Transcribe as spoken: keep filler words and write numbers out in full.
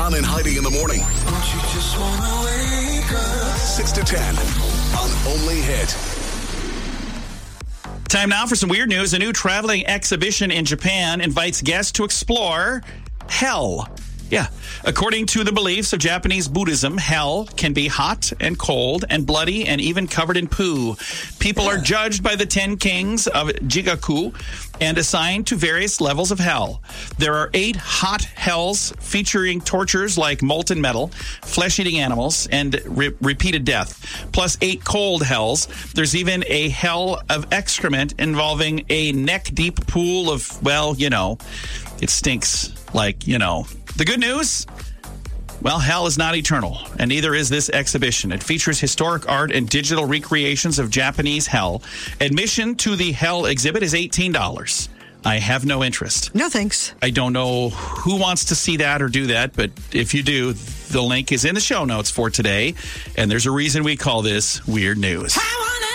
John and Heidi in the morning. Don't you just wanna wake up? six to ten on Only Hit. Time now for some weird news. A new traveling exhibition in Japan invites guests to explore hell. Yeah. According to the beliefs of Japanese Buddhism, hell can be hot and cold and bloody and even covered in poo. People are judged by the ten kings of Jigaku and assigned to various levels of hell. There are eight hot hells featuring tortures like molten metal, flesh-eating animals, and re- repeated death, plus eight cold hells. There's even a hell of excrement involving a neck-deep pool of, well, you know, it stinks like, you know. The good news? Well, hell is not eternal, and neither is this exhibition. It features historic art and digital recreations of Japanese hell. Admission to the hell exhibit is eighteen dollars. I have no interest. No thanks. I don't know who wants to see that or do that, but if you do, the link is in the show notes for today, and there's a reason we call this Weird News.